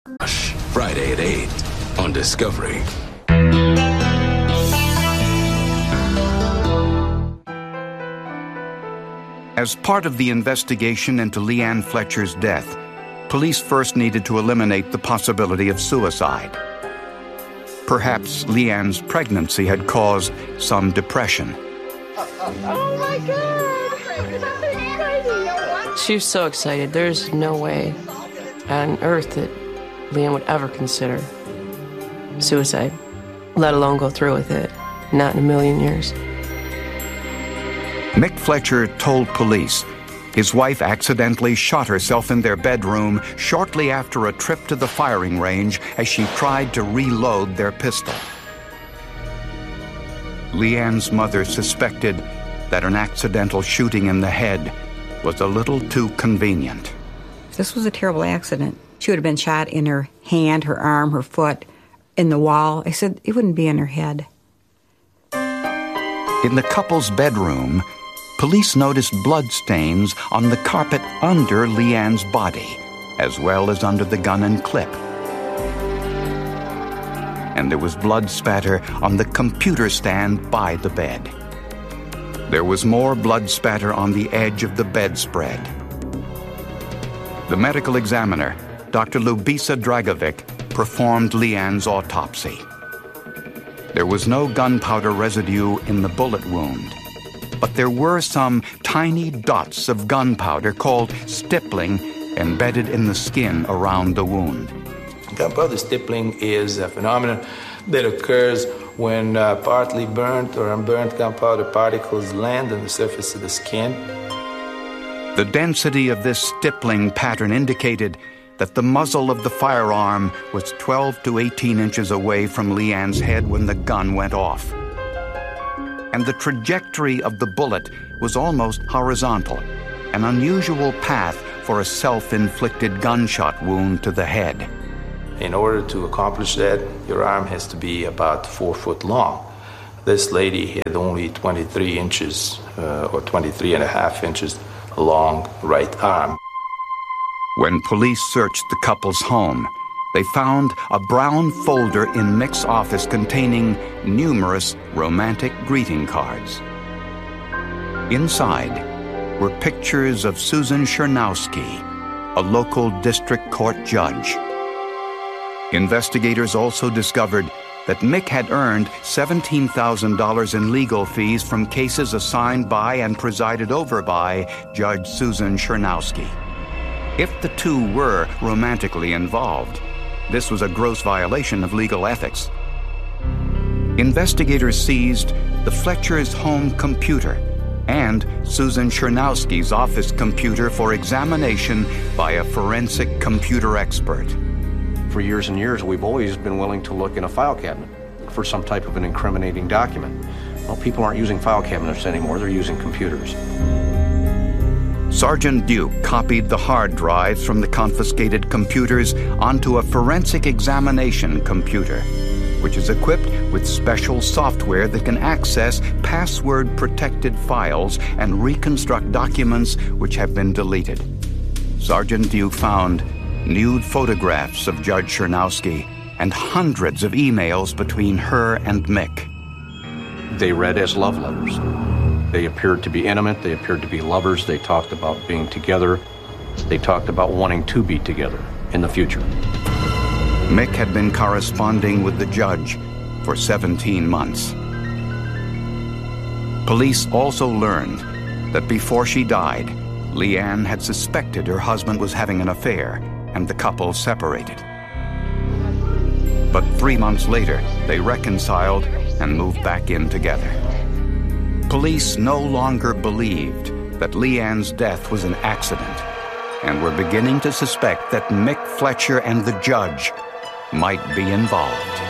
Friday at 8 on Discovery. As part of the investigation into Leanne Fletcher's death, police first needed to eliminate the possibility of suicide. Perhaps Leanne's pregnancy had caused some depression. Oh my God! She was so excited. There's no way on earth that Leanne would ever consider suicide, let alone go through with it. Not in a million years. Mick Fletcher told police his wife accidentally shot herself in their bedroom shortly after a trip to the firing range as she tried to reload their pistol. Leanne's mother suspected that an accidental shooting in the head was a little too convenient. This was a terrible accident. She would have been shot in her hand, her arm, her foot, in the wall. I said it wouldn't be in her head. In the couple's bedroom, police noticed bloodstains on the carpet under Leanne's body, as well as under the gun and clip. And there was blood spatter on the computer stand by the bed. There was more blood spatter on the edge of the bedspread. The medical examiner, Dr. Lubisa Dragovic, performed Leanne's autopsy. There was no gunpowder residue in the bullet wound, but there were some tiny dots of gunpowder called stippling embedded in the skin around the wound. Gunpowder stippling is a phenomenon that occurs when partly burnt or unburnt gunpowder particles land on the surface of the skin. The density of this stippling pattern indicated that the muzzle of the firearm was 12 to 18 inches away from Leanne's head when the gun went off. And the trajectory of the bullet was almost horizontal, an unusual path for a self-inflicted gunshot wound to the head. In order to accomplish that, your arm has to be about 4 foot long. This lady had only 23 inches or 23 and a half inches long right arm. When police searched the couple's home, they found a brown folder in Mick's office containing numerous romantic greeting cards. Inside were pictures of Susan Chernowski, a local district court judge. Investigators also discovered that Mick had earned $17,000 in legal fees from cases assigned by and presided over by Judge Susan Chernowski. If the two were romantically involved, this was a gross violation of legal ethics. Investigators seized the Fletcher's home computer and Susan Chernowski's office computer for examination by a forensic computer expert. For years and years, we've always been willing to look in a file cabinet for some type of an incriminating document. Well, people aren't using file cabinets anymore, they're using computers. Sergeant Duke copied the hard drives from the confiscated computers onto a forensic examination computer, which is equipped with special software that can access password-protected files and reconstruct documents which have been deleted. Sergeant Duke found nude photographs of Judge Chernowski and hundreds of emails between her and Mick. They read as love letters. They appeared to be intimate, they appeared to be lovers, they talked about being together, they talked about wanting to be together in the future. Mick had been corresponding with the judge for 17 months. Police also learned that before she died, Leanne had suspected her husband was having an affair, and the couple separated. But 3 months later, they reconciled and moved back in together. Police no longer believed that Leanne's death was an accident and were beginning to suspect that Mick Fletcher and the judge might be involved.